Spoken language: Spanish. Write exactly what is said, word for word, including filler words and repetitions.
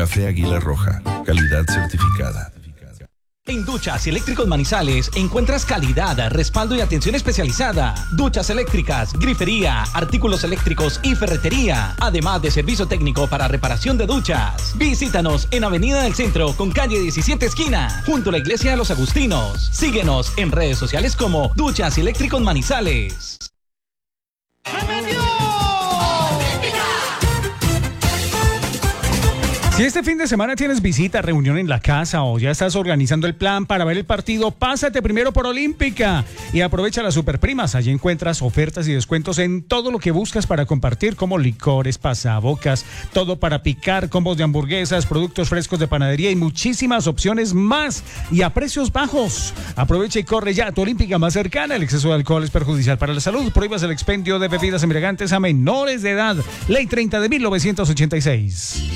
Café Águila Roja, calidad certificada. En Duchas y Eléctricos Manizales encuentras calidad, respaldo y atención especializada. Duchas eléctricas, grifería, artículos eléctricos y ferretería. Además de servicio técnico para reparación de duchas. Visítanos en Avenida del Centro con calle diecisiete esquina, junto a la Iglesia de los Agustinos. Síguenos en redes sociales como Duchas y Eléctricos Manizales. Si este fin de semana tienes visita, reunión en la casa o ya estás organizando el plan para ver el partido, pásate primero por Olímpica y aprovecha las superprimas. Allí encuentras ofertas y descuentos en todo lo que buscas para compartir, como licores, pasabocas, todo para picar, combos de hamburguesas, productos frescos de panadería y muchísimas opciones más y a precios bajos. Aprovecha y corre ya a tu Olímpica más cercana. El exceso de alcohol es perjudicial para la salud. Prohíbas el expendio de bebidas embriagantes a menores de edad. Ley treinta de mil novecientos ochenta y seis.